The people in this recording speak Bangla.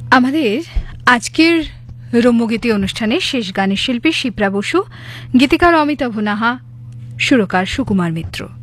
আমাদের আজকের রম্যগীতি অনুষ্ঠানের শেষ গানের শিল্পী শিপ্রা বসু, গীতিকার অমিতাভ নাহা, সুরকার সুকুমার মিত্র।